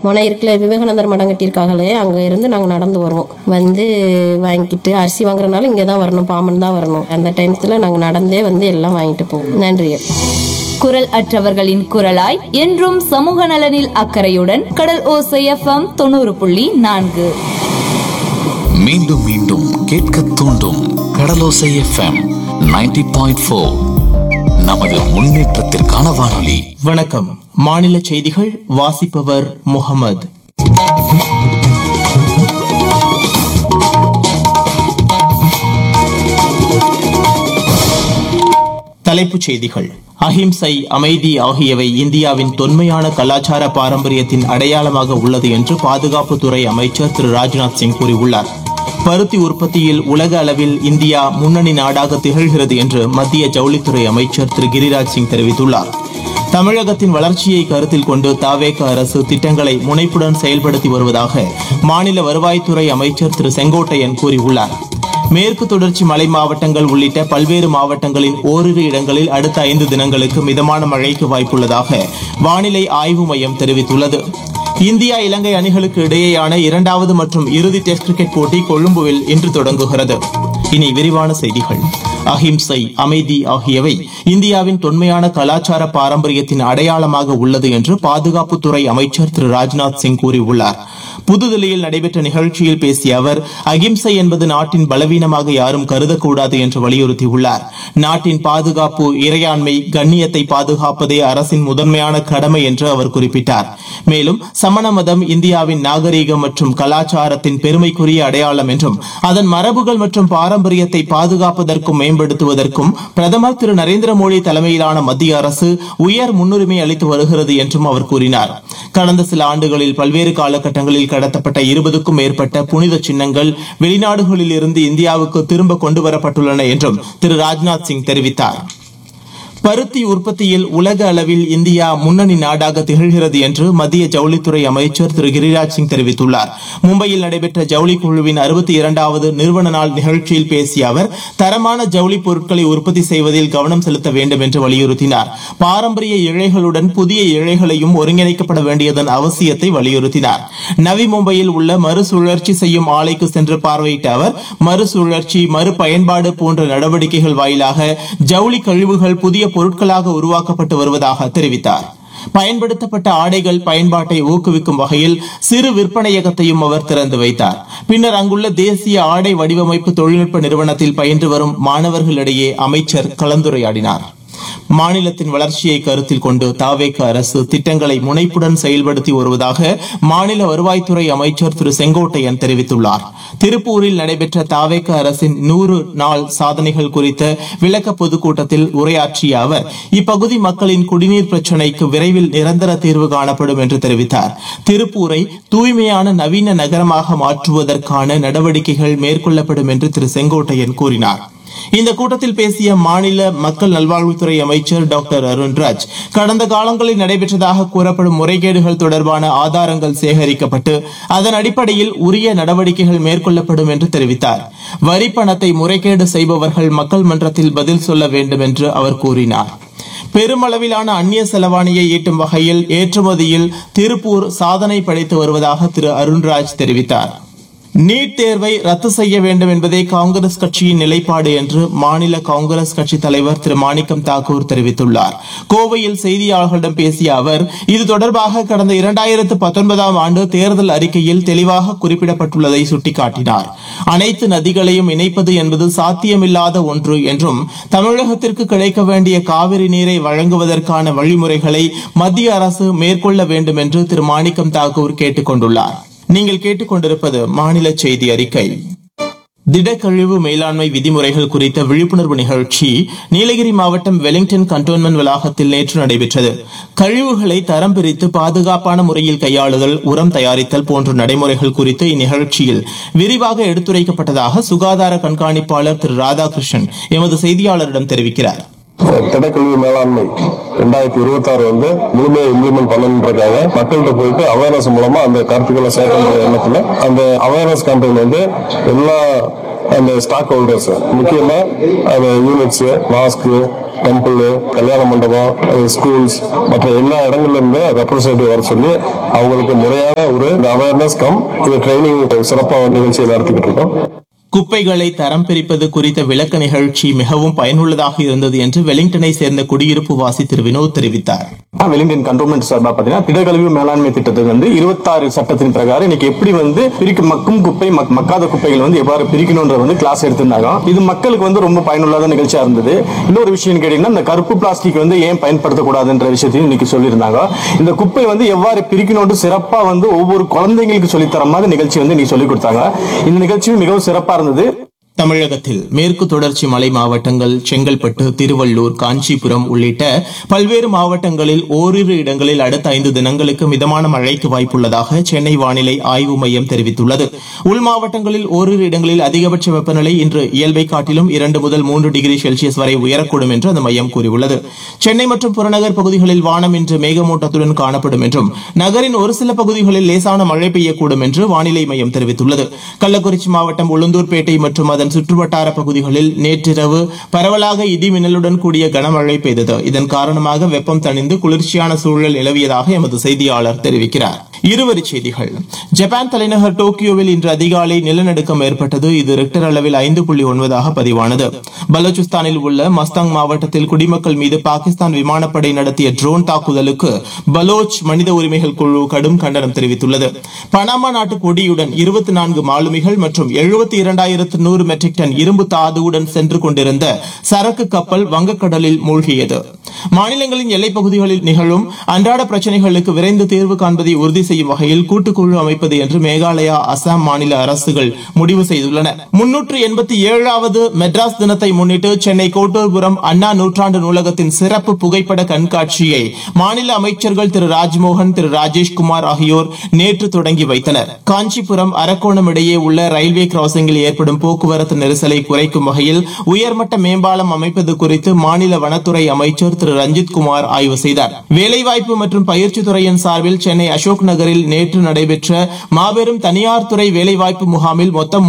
முனை இருக்குல்ல, விவேகானந்தர் மடம் கட்டியிருக்காங்களே, அங்க இருந்து நாங்க நடந்து வருவோம். வந்து வாங்கிட்டு அரிசி வாங்குறதுனால இங்கே தான் வரணும், பாமன் தான் வரணும். அந்த டைம்ஸ்ல நாங்க நடந்தே வந்து எல்லாம் வாங்கிட்டு போவோம். நன்றி. குரல் அற்றவர்களின் குரலாய் என்றும் சமூக நலனில் அக்கறையுடன் கடல் ஓசை எஃப்எம் 90.4. மீண்டும் மீண்டும் கேட்க தூண்டும் கடலோசை எஃப்எம் 90.4. நமது முன்னேற்றத்திற்கான வானொலி. வணக்கம். மாநில செய்திகள் வாசிப்பவர் முகமது. தலைப்புச் செய்திகள். அஹிம்சை, அமைதி ஆகியவை இந்தியாவின் தொன்மையான கலாச்சார பாரம்பரியத்தின் அடையாளமாக உள்ளது என்று பாதுகாப்புத்துறை அமைச்சர் திரு ராஜ்நாத் சிங் கூறியுள்ளார். பருத்தி உற்பத்தியில் உலக அளவில் இந்தியா முன்னணி நாடாக திகழ்கிறது என்று மத்திய ஜவுளித்துறை அமைச்சர் திரு கிரிராஜ் சிங் தெரிவித்துள்ளார். தமிழகத்தின் வளர்ச்சியை கருத்தில் கொண்டு தவேக அரசு திட்டங்களை முனைப்புடன் செயல்படுத்தி வருவதாக மாநில வருவாய்த்துறை அமைச்சர் திரு செங்கோட்டையன் கூறியுள்ளார். மேற்கு தொடர்ச்சி மலை மாவட்டங்கள் உள்ளிட்ட பல்வேறு மாவட்டங்களின் ஓரிரு இடங்களில் அடுத்த 5 தினங்களுக்கு மிதமான மழைக்கு வாய்ப்புள்ளதாக வானிலை ஆய்வு மையம் தெரிவித்துள்ளது. இந்தியா இலங்கை அணிகளுக்கு இடையேயான 2வது மற்றும் இறுதி டெஸ்ட் கிரிக்கெட் போட்டி கொழும்புவில் இன்று தொடங்குகிறது. இனி விரிவான செய்திகள். அஹிம்சை, அமைதி ஆகியவை இந்தியாவின் தொன்மையான கலாச்சார பாரம்பரியத்தின் அடையாளமாக உள்ளது என்று பாதுகாப்புத்துறை அமைச்சர் திரு ராஜ்நாத் சிங் கூறியுள்ளார். புதுதில்லியில் நடைபெற்ற நிகழ்ச்சியில் பேசிய அவர், அகிம்சை என்பது நாட்டின் பலவீனமாக யாரும் கருதக்கூடாது என்று வலியுறுத்தியுள்ளார். நாட்டின் பாதுகாப்பு, இறையாண்மை, கண்ணியத்தை பாதுகாப்பதே அரசின் முதன்மையான கடமை என்று அவர் குறிப்பிட்டார். மேலும் சமண மதம் இந்தியாவின் நாகரீகம் மற்றும் கலாச்சாரத்தின் பெருமைக்குரிய அடையாளம் என்றும் அதன் மரபுகள் மற்றும் பாரம்பரியத்தை பாதுகாப்பதற்கும் மேம்படுத்துவதற்கும் பிரதமர் திரு நரேந்திர மோடி தலைமையிலான மத்திய அரசு உயர் முன்னுரிமை அளித்து வருகிறது என்றும் அவர் கூறினார். கடந்த சில ஆண்டுகளில் பல்வேறு காலகட்டங்களில் கடத்தப்பட்ட 20க்கும் மேற்பட்ட புனித சின்னங்கள் வெளிநாடுகளில் இருந்து இந்தியாவுக்கு திரும்ப கொண்டுவரப்பட்டுள்ளன என்றும் திரு ராஜ்நாத் சிங் தெரிவித்தார். பருத்தி உற்பத்தியில் உலக அளவில் இந்தியா முன்னணி நாடாக திகழ்கிறது என்று மத்திய ஜவுளித்துறை அமைச்சர் திரு கிரிராஜ் சிங் தெரிவித்துள்ளார். மும்பையில் நடைபெற்ற ஜவுளி குழுவின் 62வது நிறுவன நாள் நிகழ்ச்சியில் பேசிய அவர், தரமான ஜவுளி பொருட்களை உற்பத்தி செய்வதில் கவனம் செலுத்த வேண்டும் என்று வலியுறுத்தினார். பாரம்பரிய இழைகளுடன் புதிய இழைகளையும் ஒருங்கிணைக்கப்பட வேண்டியதன் அவசியத்தை வலியுறுத்தினார். நவி மும்பையில் உள்ள மறுசுழற்சி செய்யும் ஆலைக்கு சென்று பார்வையிட்ட அவர், மறுசுழற்சி, மறுபயன்பாடு போன்ற நடவடிக்கைகள் வாயிலாக ஜவுளி கழிவுகள் புதிய பொருட்களாக உருவாக்கப்பட்டு வருவதாக தெரிவித்தார். பயன்படுத்தப்பட்ட ஆடைகள் பயன்பாட்டை ஊக்குவிக்கும் வகையில் சிறு விற்பனையகத்தையும் அவர் திறந்து வைத்தார். பின்னர் அங்குள்ள தேசிய ஆடை வடிவமைப்பு தொழில்நுட்ப நிறுவனத்தில் பயின்று வரும் மாணவர்களிடையே அமைச்சர் கலந்துரையாடினார். மாநிலத்தின் வளர்ச்சியை கருத்தில் கொண்டு தவேக அரசு திட்டங்களை முனைப்புடன் செயல்படுத்தி வருவதாக மாநில வருவாய்த்துறை அமைச்சர் திரு செங்கோட்டையன் தெரிவித்துள்ளார். திருப்பூரில் நடைபெற்ற தவேக அரசின் 100 நாள் சாதனைகள் குறித்த விளக்க பொதுக்கூட்டத்தில் உரையாற்றிய அவர், இப்பகுதி மக்களின் குடிநீர் பிரச்சினைக்கு விரைவில் நிரந்தர தீர்வு காணப்படும் என்று தெரிவித்தார். திருப்பூரை தூய்மையான நவீன நகரமாக மாற்றுவதற்கான நடவடிக்கைகள் மேற்கொள்ளப்படும் என்று திரு செங்கோட்டையன் கூறினார். இந்த கூட்டத்தில் பேசிய மாநில மக்கள் நல்வாழ்வுத்துறை அமைச்சர் டாக்டர் அருண்ராஜ், கடந்த காலங்களில் நடைபெற்றதாக கூறப்படும் முறைகேடுகள் தொடர்பான ஆதாரங்கள் சேகரிக்கப்பட்டு அதன் அடிப்படையில் உரிய நடவடிக்கைகள் மேற்கொள்ளப்படும் என்று தெரிவித்தார். வரி பணத்தை முறைகேடு செய்பவர்கள் மக்கள் மன்றத்தில் பதில் சொல்ல வேண்டும் என்று அவர் கூறினார். பெருமளவிலான அந்நிய செலவாணியை ஈட்டும் வகையில் ஏற்றுமதியில் திருப்பூர் சாதனை படைத்து வருவதாக திரு அருண்ராஜ் தெரிவித்தார். நீட் தேர்வை ரத்து செய்ய வேண்டும் என்பதே காங்கிரஸ் கட்சியின் நிலைப்பாடு என்று மாநில காங்கிரஸ் கட்சி தலைவர் திரு மாணிக்கம் தாக்கூர் தெரிவித்துள்ளார். கோவையில் செய்தியாளர்களிடம் பேசிய அவர், இது தொடர்பாக கடந்த 2019ஆம் ஆண்டு தேர்தல் அறிக்கையில் தெளிவாக குறிப்பிடப்பட்டுள்ளதை சுட்டிக்காட்டினார். அனைத்து நதிகளையும் இணைப்பது என்பது சாத்தியமில்லாத ஒன்று என்றும், தமிழகத்திற்கு கிடைக்க வேண்டிய காவிரி நீரை வழங்குவதற்கான வழிமுறைகளை மத்திய அரசு மேற்கொள்ள வேண்டும் என்று திரு மாணிக்கம் தாக்கூர் கேட்டுக் கொண்டுள்ளார். நீங்கள் கேட்டுக்கொண்டிருப்பது மாநில செய்தி அறிக்கை. திடக்கழிவு மேலாண்மை விதிமுறைகள் குறித்த விழிப்புணர்வு நிகழ்ச்சி நீலகிரி மாவட்டம் வெலிங்டன் கண்டோன்மென்ட் வளாகத்தில் நேற்று நடைபெற்றது. கழிவுகளை தரம் பிரித்து பாதுகாப்பான முறையில் கையாளுதல், உரம் தயாரித்தல் போன்ற நடைமுறைகள் குறித்து இந்நிகழ்ச்சியில் விரிவாக எடுத்துரைக்கப்பட்டதாக சுகாதார கண்காணிப்பாளர் திரு ராதாகிருஷ்ணன் எமது செய்தியாளரிடம் தெரிவிக்கிறார். திடக்கழிவு மேலாண்மை 2026 முழுமையாக இம்ப்ளிமெண்ட் பண்ணணுன்றதுக்காக மக்கள்கிட்ட போயிட்டு அவேர்னஸ் மூலமா அந்த கருத்துக்களை சேர்க்கின்ற எண்ணத்துல அந்த அவேர்னஸ் கேம்பெயின் எல்லா அந்த ஸ்டாக் ஹோல்டர்ஸ், முக்கியமா அந்த யூனிட்ஸ், மாஸ்க், டெம்பிள், கல்யாண மண்டபம், ஸ்கூல்ஸ் மற்ற எல்லா இடங்கள்ல இருந்து ரெப்ரஸன்டேட்டிவ் வர சொல்லி அவங்களுக்கு முறையான அவேர்னஸ் கம் இது ட்ரைனிங் சிறப்பாக நிகழ்ச்சியை நடத்திக்கிட்டு இருக்கோம். குப்பைகளை தரம் பிரிப்பது குறித்த விளக்க நிகழ்ச்சி மிகவும் பயனுள்ளதாக இருந்தது என்று வெலிங்டனை சேர்ந்த குடியிருப்பு வாசி திரு வினோத் தெரிவித்தார். வெலிங்டன் கண்டோன்மெண்ட் சார்பா பாத்தீங்கன்னா திடக்கழிவு மேலாண்மை திட்டத்துக்கு 26 சட்டத்தின் பிரகாரம் இன்னைக்கு எப்படி மக்கும் குப்பை மக்காத குப்பைகள் எவ்வாறு பிரிக்கணும்ன்ற கிளாஸ் எடுத்திருந்தாங்க. இது மக்களுக்கு ரொம்ப பயனுள்ளத நிகழ்ச்சியா இருந்தது. இன்னொரு விஷயம் கேட்டீங்கன்னா இந்த கருப்பு பிளாஸ்டிக் ஏன் பயன்படுத்தக்கூடாதுன்ற விஷயத்தையும் இன்னைக்கு சொல்லியிருந்தாங்க. இந்த குப்பை எவ்வாறு பிரிக்கணும் சிறப்பா ஒவ்வொரு குழந்தைங்களுக்கு சொல்லித்தர மாதிரி நிகழ்ச்சி இன்னைக்கு சொல்லிக் கொடுத்தாங்க. இந்த நிகழ்ச்சியும் மிகவும் சிறப்பா இருந்தது. தமிழகத்தில் மேற்கு தொடர்ச்சி மலை மாவட்டங்கள், செங்கல்பட்டு, திருவள்ளூர், காஞ்சிபுரம் உள்ளிட்ட பல்வேறு மாவட்டங்களில் ஓரிரு இடங்களில் அடுத்த 5 தினங்களுக்கு மிதமான மழைக்கு வாய்ப்புள்ளதாக சென்னை வானிலை ஆய்வு மையம் தெரிவித்துள்ளது. உள் மாவட்டங்களில் ஓரிரு இடங்களில் அதிகபட்ச வெப்பநிலை இன்று இயல்பை காட்டிலும் 2 முதல் 3 டிகிரி செல்சியஸ் வரை உயரக்கூடும் என்று அந்த மையம் கூறியுள்ளது. சென்னை மற்றும் புறநகர் பகுதிகளில் வானம் இன்று மேகமூட்டத்துடன் காணப்படும் என்றும் நகரின் ஒரு சில பகுதிகளில் லேசான மழை பெய்யக்கூடும் என்று வானிலை மையம் தெரிவித்துள்ளது. கள்ளக்குறிச்சி மாவட்டம் உளுந்தூர்பேட்டை மற்றும் அதன் சுற்றுவட்டார பகுதிகளில் நேற்றிரவு பரவலாக இடி மின்னலுடன் கூடிய கனமழை பெய்தது. இதன் காரணமாக வெப்பம் தணிந்து குளிர்ச்சியான சூழல் நிலவியதாக எமது செய்தியாளர் தெரிவிக்கிறார். இருவரிச் செய்திகள். ஜப்பான் தலைநகர் டோக்கியோவில் இன்று அதிகாலை நிலநடுக்கம் ஏற்பட்டது. இது ரிக்டர் அளவில் 5.9 பதிவானது. பலூச்சிஸ்தானில் உள்ள மஸ்தாங் மாவட்டத்தில் குடிமக்கள் மீது பாகிஸ்தான் விமானப்படை நடத்திய ட்ரோன் தாக்குதலுக்கு பலோச் மனித உரிமைகள் குழு கடும் கண்டனம் தெரிவித்துள்ளது. பனாமா நாட்டு கொடியுடன் 24 மாலுமிகள் மற்றும் 72,100 மெட்ரிக் டன் இரும்பு தாதுவுடன் சென்று கொண்டிருந்த சரக்கு கப்பல் வங்கக்கடலில் மூழ்கியது. மாநிலங்களின் எல்லைப் பகுதிகளில் நிகழும் அன்றாட பிரச்சினைகளுக்கு விரைந்து தீர்வு காண்பதை உறுதி செய்யும் வகையில் கூட்டுக்குழு அமைப்பது என்று மேகாலயா, அசாம் மாநில அரசுகள் முடிவு செய்துள்ளன. 387வது மெட்ராஸ் தினத்தை முன்னிட்டு சென்னை கோட்டூர்புரம் அண்ணா நூற்றாண்டு நூலகத்தின் சிறப்பு புகைப்பட கண்காட்சியை மாநில அமைச்சர்கள் திரு ராஜ்மோகன், திரு ராஜேஷ்குமார் ஆகியோர் நேற்று தொடங்கி வைத்தனர். காஞ்சிபுரம் அரக்கோணம் இடையே உள்ள ரயில்வே கிராசிங்கில் ஏற்படும் போக்குவரத்து நெரிசலை குறைக்கும் வகையில் உயர்மட்ட மேம்பாலம் அமைப்பது குறித்து மாநில வனத்துறை அமைச்சர் திரு ரஞ்சித் குமார் ஆய்வு செய்தார். வேலைவாய்ப்பு மற்றும் பயிற்சி துறையின் சார்பில் சென்னை அசோக் நகரில் நேற்று நடைபெற்ற மாபெரும் தனியார் துறை வேலைவாய்ப்பு முகாமில் மொத்தம்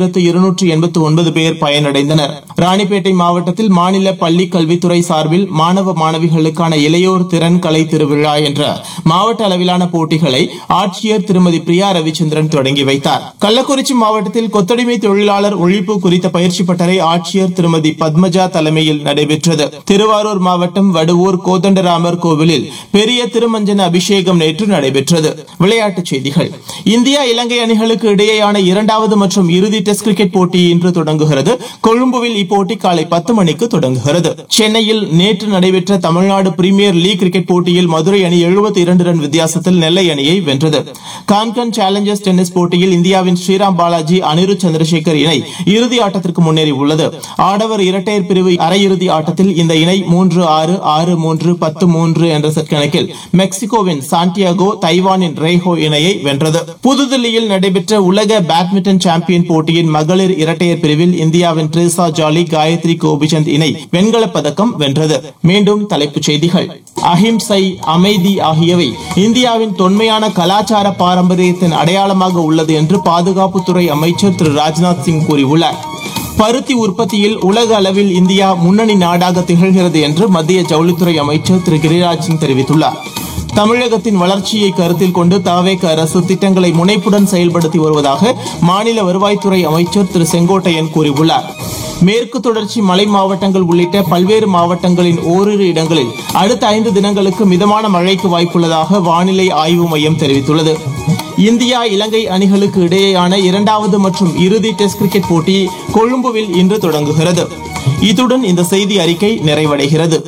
3289 பேர் பயனடைந்தனர். ராணிப்பேட்டை மாவட்டத்தில் மாநில பள்ளிக் கல்வித்துறை சார்பில் மாணவ மாணவிகளுக்கான இளையோர் திறன் கலை திருவிழா என்ற மாவட்ட அளவிலான போட்டிகளை ஆட்சியர் திருமதி பிரியா ரவிச்சந்திரன் தொடங்கி வைத்தார். கள்ளக்குறிச்சி மாவட்டத்தில் கொத்தடிமை தொழிலாளர் ஒழிப்பு குறித்த பயிற்சி பட்டறை ஆட்சியர் திருமதி பத்மஜா தலைமையில் நடைபெற்றது. திருவாரூர் மாவட்டம் வடுவூர் கோதண்டராமர் கோவிலில் பெரிய திருமஞ்சன அபிஷேகம் நேற்று நடைபெற்றது. விளையாட்டுச் செய்திகள். இந்தியா இலங்கை அணிகளுக்கு இடையேயான 2வது மற்றும் இறுதி டெஸ்ட் கிரிக்கெட் போட்டி இன்று தொடங்குகிறது. கொழும்புவில் இப்போட்டி காலை 10 மணிக்கு தொடங்குகிறது. சென்னையில் நேற்று நடைபெற்ற தமிழ்நாடு பிரீமியர் லீக் கிரிக்கெட் போட்டியில் மதுரை அணி 72 ரன் வித்தியாசத்தில் நெல்லை அணியை வென்றது. கான்கன் சேலஞ்சர்ஸ் டென்னிஸ் போட்டியில் இந்தியாவின் ஸ்ரீராம் பாலாஜி, அனிருத் சந்திரசேகர் இணை இறுதி ஆட்டத்திற்கு முன்னேறி உள்ளது. ஆடவர் இரட்டையர் பிரிவு அரையிறுதி ஆட்டத்தில் இந்த இணை 3-6, 6-3, 10-3 என்ற செட் கணக்கில் மெக்சிகோவின் சாண்டியாகோ, தைவானின் ரேஹோ இணையை வென்றது. புதுதில்லியில் நடைபெற்ற உலக பேட்மிண்டன் சாம்பியன் போட்டியின் மகளிர் இரட்டையர் பிரிவில் இந்தியாவின் ட்ரேசா ஜாலி, காயத்ரி கோபிச்சந்த் இணை வெண்கலப் பதக்கம் வென்றது. மீண்டும் தலைப்புச் செய்திகள். அஹிம்சை, அமைதி ஆகியவை இந்தியாவின் தொன்மையான கலாச்சார பாரம்பரியத்தின் அடையாளமாக உள்ளது என்று பாதுகாப்புத்துறை அமைச்சர் திரு ராஜ்நாத் சிங் கூறியுள்ளார். பருத்தி உற்பத்தியில் உலக அளவில் இந்தியா முன்னணி நாடாக திகழ்கிறது என்று மத்திய ஜவுளித்துறை அமைச்சர் திரு கிரிராஜ் சிங் தெரிவித்துள்ளார். தமிழகத்தின் வளர்ச்சியை கருத்தில் கொண்டு தவேக அரசு திட்டங்களை முனைப்புடன் செயல்படுத்தி வருவதாக மாநில வருவாய்த்துறை அமைச்சர் திரு செங்கோட்டையன் கூறியுள்ளார். மேற்கு தொடர்ச்சி மலை மாவட்டங்கள் உள்ளிட்ட பல்வேறு மாவட்டங்களின் ஓரிரு இடங்களில் அடுத்த 5 தினங்களுக்கு மிதமான மழைக்கு வாய்ப்புள்ளதாக வானிலை ஆய்வு மையம் தெரிவித்துள்ளது. இந்தியா இலங்கை அணிகளுக்கு இடையேயான 2வது மற்றும் இறுதி டெஸ்ட் கிரிக்கெட் போட்டி கொழும்புவில் இன்று தொடங்குகிறது. இத்துடன் இந்த செய்தி அறிக்கை நிறைவடைகிறது.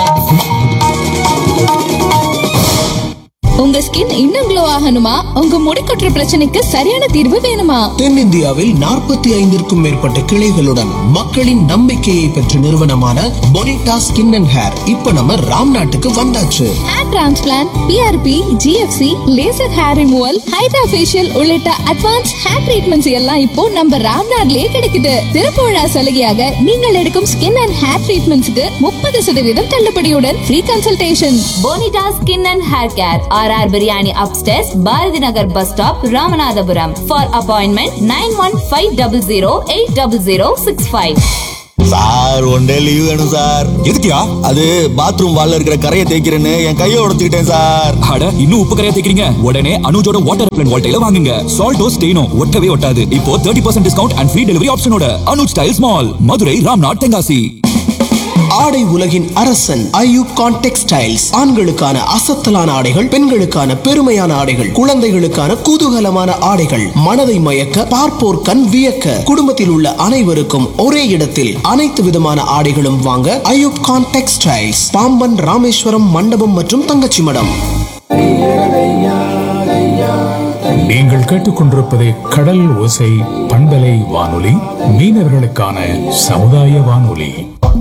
உங்க ஸ்கின் இன்னும் க்ளோ ஆகணுமா? உங்க முடி கொட்டுற பிரச்சனைக்கு சரியான தீர்வு வேணுமா? தென்னிந்தியாவில் 45க்கும் மேற்பட்ட கிளைகளுடன் மக்களின் நம்பிக்கையை பெற்ற நிறுவனமான பொனிட்டா ஸ்கின் அண்ட் ஹேர் இப்ப நம்ம ராம் நாட்டுக்கு வந்தாச்சு. Hair transplant, PRP, GFC, laser hair removal, hydra facial உள்ளிட்ட அட்வான்ஸ் ஹேர் ட்ரீட்மெண்ட்ஸ் எல்லாம் இப்போ நம்ம ராம்நாட்லயே கிடைக்குது. திறப்பு விழா சலுகையாக நீங்கள் எடுக்கும் skin and hair ட்ரீட்மெண்ட்ஸ்க்கு 30% தள்ளுபடியுடன் free consultation. Bonita skin and hair care, RR biryani அப்டேர்ஸ், Bharathi Nagar bus stop, Ramanathapuram. For appointment 9150080065. Sir one day leave வேணும் சார். எதுக்குயா? அது பாத்ரூம் வால்ல இருக்கிற கரையை தேய்க்கிறேன்னு என் கையை உடைச்சுக்கிட்டேன் சார். அட இன்னும் உப்பு கரையா தேய்க்கிறீங்க? உடனே அனுஜோட வாட்டர் ரெப்லண்ட் வால்டைல வாங்குங்க. சால்டோ ஸ்டெயினோ ஒட்டவே ஒட்டாது. இப்போ 30% discount and free delivery ஆப்ஷனோட Anuj styles mall, Madurai, Ramnath, Tenkasi. ஆடை உலகின் அரசன் ஐயூப் கான் டெக்ஸ்டைல்ஸ். ஆண்களுக்கான அசத்தலான ஆடைகள், பெண்களுக்கான பெருமையான ஆடைகள், குழந்தைகளுக்கான குதூகலமான ஆடைகள், மனதை மயக்க பார்ப்போர் கண் வியக்க, குடும்பத்தில் உள்ள அனைவருக்கும் ஒரே இடத்தில் அனைத்து விதமான ஆடைகளும் வாங்க ஐயூப் கான் டெக்ஸ்டைல்ஸ், பாம்பன், ராமேஸ்வரம், மண்டபம் மற்றும் தங்கச்சி மடம். நீங்கள் கேட்டுக்கொண்டிருப்பது கடல் ஓசை பண்பலை வானொலி, மீனவர்களுக்கான சமுதாய வானொலி.